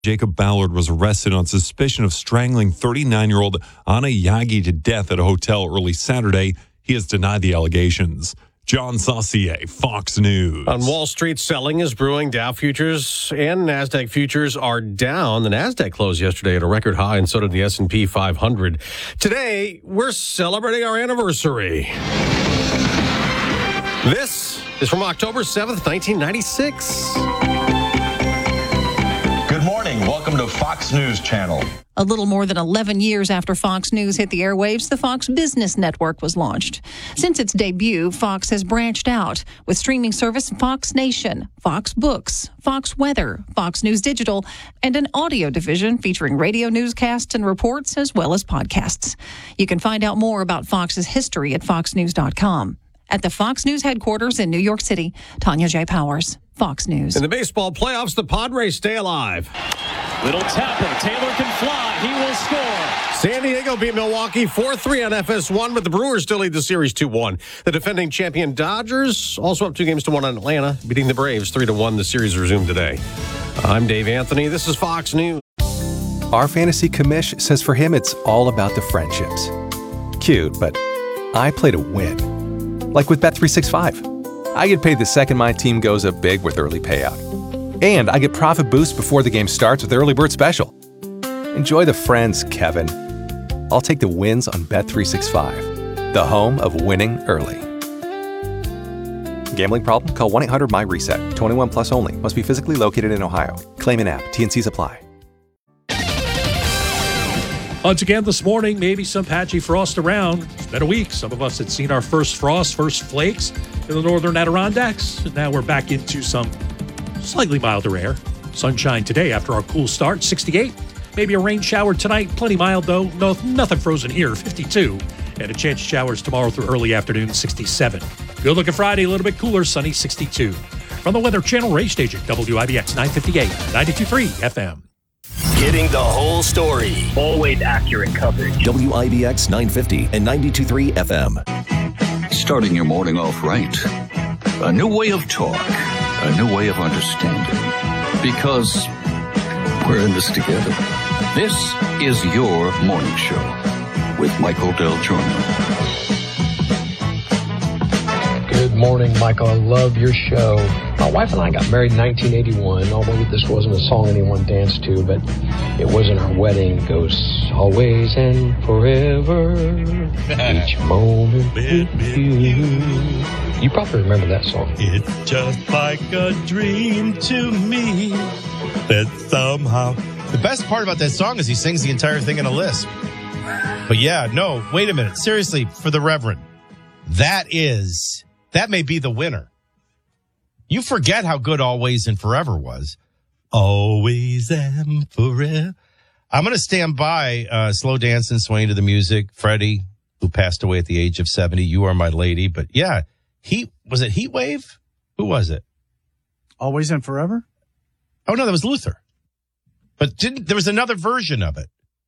Jacob Ballard was arrested on suspicion of strangling 39-year-old Anna Yagi to death at a hotel early Saturday. He has denied the allegations. John Saucier, Fox News. On Wall Street, selling is brewing. Dow futures and NASDAQ futures are down. The NASDAQ closed yesterday at a record high, and so did the S&P 500. Today, we're celebrating our anniversary. This is from October 7th, 1996. Good morning. Welcome to Fox News Channel. A little more than 11 years after Fox News hit the airwaves, the Fox Business Network was launched. Since its debut, Fox has branched out with streaming service Fox Nation, Fox Books, Fox Weather, Fox News Digital, and an audio division featuring radio newscasts and reports as well as podcasts. You can find out more about Fox's history at foxnews.com. At the Fox News headquarters in New York City, Tanya J. Powers, Fox News. In the baseball playoffs, the Padres stay alive. Little tapper. Taylor can fly. He will score. San Diego beat Milwaukee 4-3 on FS1, but the Brewers still lead the series 2-1. The defending champion Dodgers also up 2-1 on Atlanta, beating the Braves 3-1. The series resumed today. I'm Dave Anthony. This is Fox News. Our fantasy commish says for him it's all about the friendships. Cute, but I play to win. Like with Bet365. I get paid the second my team goes up big with early payout. And I get profit boost before the game starts with Early Bird Special. Enjoy the friends, Kevin. I'll take the wins on Bet365, the home of winning early. Gambling problem? Call 1-800-MY-RESET. 21 plus only. Must be physically located in Ohio. Claim in app. T&Cs apply. Once again this morning, maybe some patchy frost around. It's been a week. Some of us had seen our first frost, first flakes in the northern Adirondacks. And now we're back into some slightly milder air. Sunshine today after our cool start, 68. Maybe a rain shower tonight. Plenty mild, though. No, nothing frozen here, 52. And a chance of showers tomorrow through early afternoon, 67. Good looking Friday, a little bit cooler, sunny, 62. From the Weather Channel Ray Station, WIBX 958, 92.3 FM. Getting the whole story. Always accurate coverage. WIBX 950 and 92.3 FM. Starting your morning off right. A new way of talk. A new way of understanding. Because we're in this together. This is your morning show with Michael Del Giorno. Good morning, Michael. I love your show. My wife and I got married in 1981, although this wasn't a song anyone danced to, but it was in our wedding. It goes, always and forever, each moment with you. You probably remember that song. It's just like a dream to me that somehow... The best part about that song is he sings the entire thing in a lisp. But yeah, no, wait a minute. Seriously, for the Reverend, that may be the winner. You forget how good Always and Forever was. Always and forever. I'm going to stand by slow dancing, swaying to the music. Freddie, who passed away at the age of 70. You Are My Lady. But yeah, was it Heat Wave? Who was it? Always and Forever? Oh, no, that was Luther. But there was another version of it.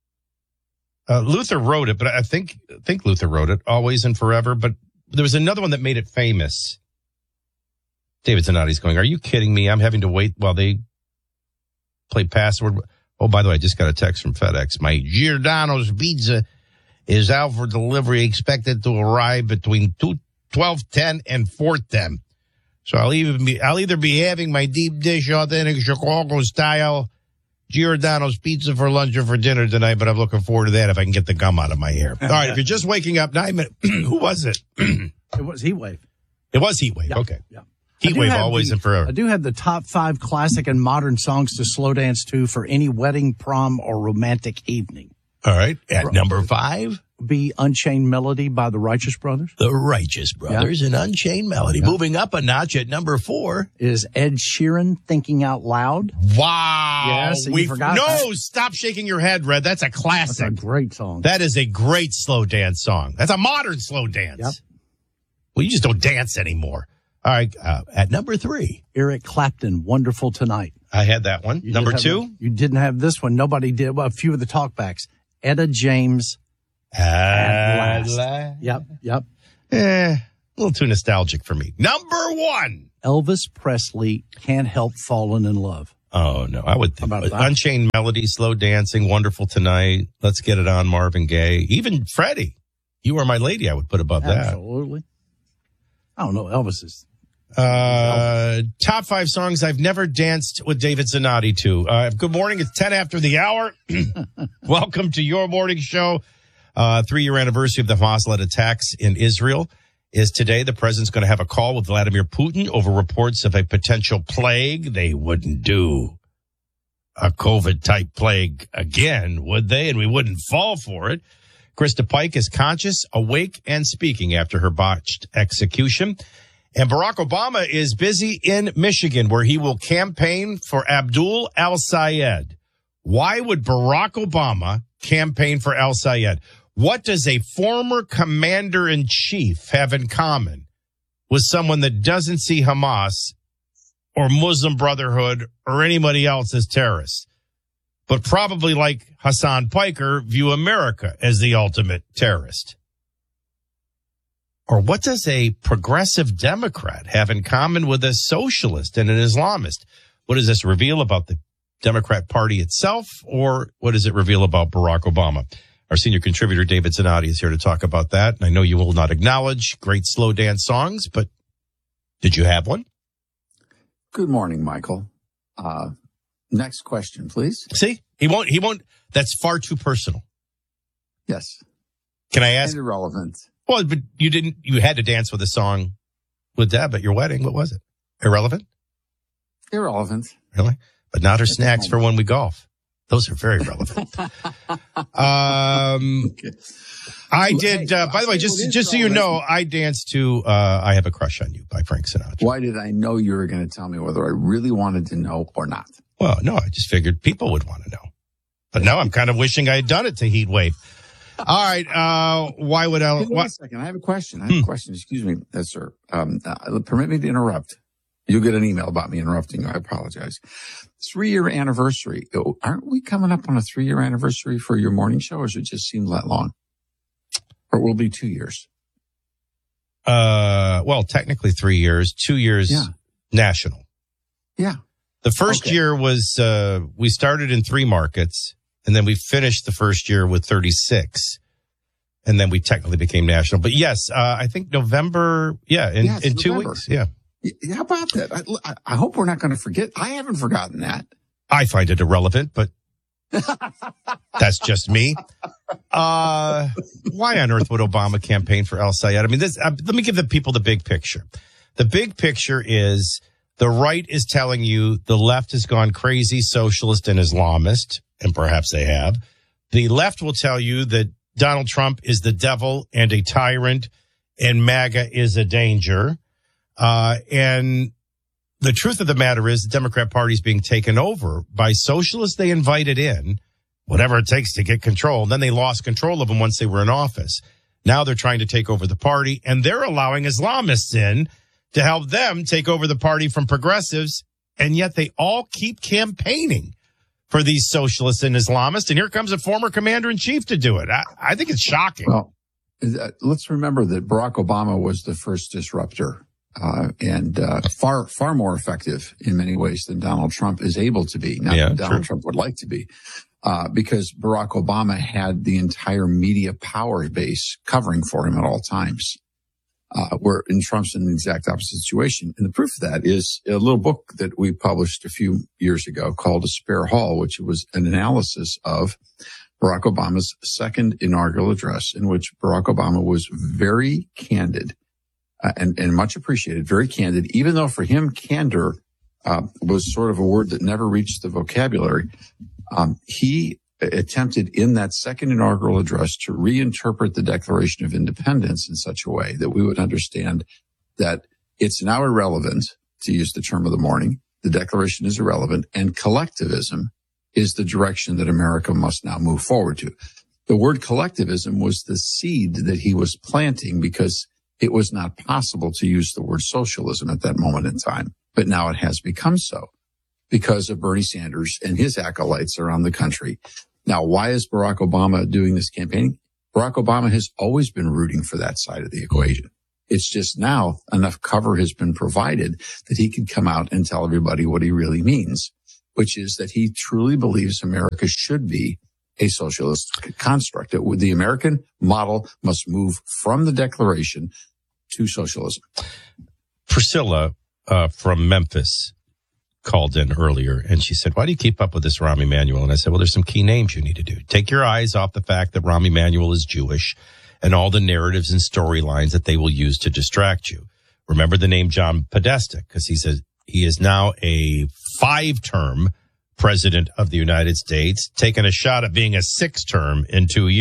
Luther wrote it, but I think Luther wrote it, Always and Forever. But there was another one that made it famous. David Zanotti's going, are you kidding me? I'm having to wait while they play password. Oh, by the way, I just got a text from FedEx. My Giordano's pizza is out for delivery, expected to arrive between 12:10 and 4:10. So I'll either be having my deep dish, authentic Chicago style Giordano's pizza for lunch or for dinner tonight, but I'm looking forward to that if I can get the gum out of my hair. All right, if you're just waking up, 9 minutes. Who was it? It was Heat Wave. It was Heat Wave. Yeah. Okay. Yeah. Heat Wave, Always and Forever. I do have the top 5 classic and modern songs to slow dance to for any wedding, prom, or romantic evening. All right. At number 5? Be Unchained Melody by the Righteous Brothers. The Righteous Brothers and Unchained Melody. Yeah. Moving up a notch at number 4 is Ed Sheeran, Thinking Out Loud. Wow. Yes, you forgot that. Stop shaking your head, Red. That's a classic. That's a great song. That is a great slow dance song. That's a modern slow dance. Yep. Well, you just don't dance anymore. All right. At number 3. Eric Clapton, Wonderful Tonight. I had that one. Number 2? You didn't have this one. Nobody did. Well, a few of the talkbacks. Etta James. At last. Yep. A little too nostalgic for me. Number 1. Elvis Presley, Can't Help Falling in Love. Oh, no. I would think How about that? Unchained Melody, Slow Dancing, Wonderful Tonight, Let's Get It On, Marvin Gaye, even Freddie. You Are My Lady, I would put above that. Absolutely. I don't know. Elvis is. Top 5 songs I've never danced with David Zanotti to. Good morning. It's 10 after the hour. Welcome to your morning show. 3-year anniversary of the Hamas-led attacks in Israel is today. The president's going to have a call with Vladimir Putin over reports of a potential plague. They wouldn't do a COVID-type plague again, would they? And we wouldn't fall for it. Krista Pike is conscious, awake, and speaking after her botched execution. And Barack Obama is busy in Michigan, where he will campaign for Abdul al-Sayed. Why would Barack Obama campaign for al-Sayed? What does a former commander-in-chief have in common with someone that doesn't see Hamas or Muslim Brotherhood or anybody else as terrorists, but probably, like Hassan Piker, view America as the ultimate terrorist? Or what does a progressive Democrat have in common with a socialist and an Islamist? What does this reveal about the Democrat Party itself, or what does it reveal about Barack Obama? Our senior contributor, David Zanotti, is here to talk about that. And I know you will not acknowledge great slow dance songs, but did you have one? Good morning, Michael. Next question, please. See, he won't. That's far too personal. Yes. Can I ask? And irrelevant. Well, but you had to dance with a song with Deb at your wedding. What was it? Irrelevant? Irrelevant. Really? But not her snacks for when we golf. Those are very relevant. I did, by the way, just so you know, I danced to I Have a Crush on You by Frank Sinatra. Why did I know you were going to tell me whether I really wanted to know or not? Well, no, I just figured people would want to know. But now I'm kind of wishing I had done it to Heat Wave. All right. Why would I? Wait a second. I have a question. Excuse me, sir. Permit me to interrupt. You'll get an email about me interrupting you. I apologize. 3-year anniversary. Aren't we coming up on a 3-year anniversary for your morning show, or does it just seem that long? Or it will be 2 years? Well, technically 3 years, 2 years national. Yeah. The first year was, we started in 3 markets, and then we finished the first year with 36. And then we technically became national. But yes, I think November, in 2 weeks. Yeah. How about that? I hope we're not going to forget. I haven't forgotten that. I find it irrelevant, but that's just me. Why on earth would Obama campaign for al-Sayed? I mean, let me give the people the big picture. The big picture is the right is telling you the left has gone crazy, socialist and Islamist, and perhaps they have. The left will tell you that Donald Trump is the devil and a tyrant, and MAGA is a danger. And the truth of the matter is the Democrat Party is being taken over by socialists they invited in, whatever it takes to get control. Then they lost control of them once they were in office. Now they're trying to take over the party, and they're allowing Islamists in to help them take over the party from progressives. And yet they all keep campaigning for these socialists and Islamists. And here comes a former commander-in-chief to do it. I think it's shocking. Well, let's remember that Barack Obama was the first disruptor. And far more effective in many ways than Donald Trump is able to be. Not that Donald Trump would like to be, because Barack Obama had the entire media power base covering for him at all times. Where in Trump's in the exact opposite situation. And the proof of that is a little book that we published a few years ago called A Spare Hall, which was an analysis of Barack Obama's second inaugural address, in which Barack Obama was very candid. And much appreciated, very candid, even though for him, candor was sort of a word that never reached the vocabulary. He attempted in that second inaugural address to reinterpret the Declaration of Independence in such a way that we would understand that it's now irrelevant, to use the term of the morning. The Declaration is irrelevant, and collectivism is the direction that America must now move forward to. The word collectivism was the seed that he was planting because it was not possible to use the word socialism at that moment in time. But now it has become so because of Bernie Sanders and his acolytes around the country. Now, why is Barack Obama doing this campaigning? Barack Obama has always been rooting for that side of the equation. It's just now enough cover has been provided that he can come out and tell everybody what he really means. which is that he truly believes America should be a socialist construct. The American model must move from the Declaration to socialism. Priscilla from Memphis called in earlier, and she said, why do you keep up with this Rahm Emanuel? And I said, well, there's some key names you need to do. Take your eyes off the fact that Rahm Emanuel is Jewish and all the narratives and storylines that they will use to distract you. Remember the name John Podesta, because he is now a 5-term president of the United States, taking a shot at being a 6th term in 2 years.